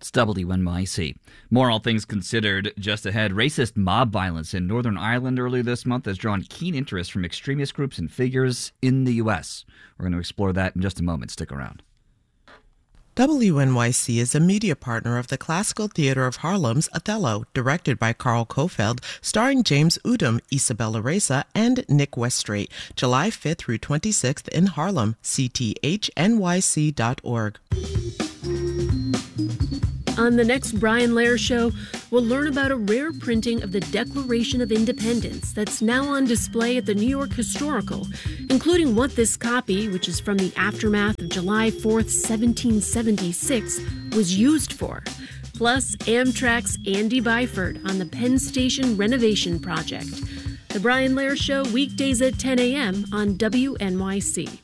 It's WNYC. More All Things Considered just ahead. Racist mob violence in Northern Ireland earlier this month has drawn keen interest from extremist groups and figures in the U.S. We're going to explore that in just a moment. Stick around. WNYC is a media partner of the Classical Theater of Harlem's Othello, directed by Carl Kofeld, starring James Udom, Isabella Reza, and Nick Westray. July 5th through 26th in Harlem. cthnyc.org. On the next Brian Lehrer Show, we'll learn about a rare printing of the Declaration of Independence that's now on display at the New York Historical, including what this copy, which is from the aftermath of July 4th, 1776, was used for. Plus, Amtrak's Andy Byford on the Penn Station renovation project. The Brian Lehrer Show, weekdays at 10 a.m. on WNYC.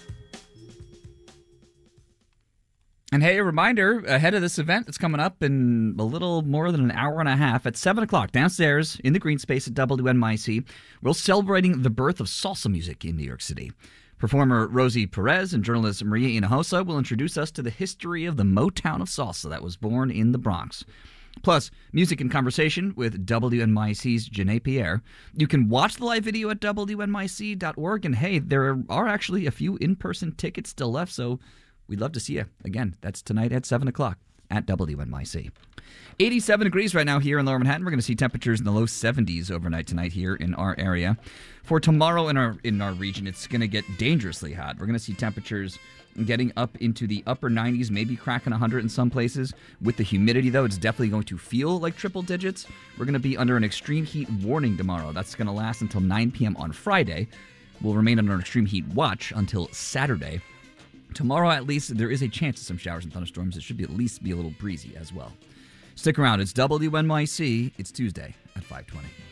And hey, a reminder, ahead of this event that's coming up in a little more than an hour and a half at 7 o'clock downstairs in the green space at WNYC, we're celebrating the birth of salsa music in New York City. Performer Rosie Perez and journalist Maria Hinojosa will introduce us to the history of the Motown of salsa that was born in the Bronx. Plus, music and conversation with WNYC's Janae Pierre. You can watch the live video at WNYC.org, and hey, there are actually a few in-person tickets still left, so we'd love to see you. Again, that's tonight at 7 o'clock at WNYC. 87 degrees right now here in Lower Manhattan. We're going to see temperatures in the low 70s overnight tonight here in our area. For tomorrow in our region, it's going to get dangerously hot. We're going to see temperatures getting up into the upper 90s, maybe cracking 100 in some places. With the humidity, though, it's definitely going to feel like triple digits. We're going to be under an extreme heat warning tomorrow. That's going to last until 9 p.m. on Friday. We'll remain under an extreme heat watch until Saturday. Tomorrow, at least, there is a chance of some showers and thunderstorms. It should at least be a little breezy as well. Stick around. It's WNYC. It's Tuesday at 5:20.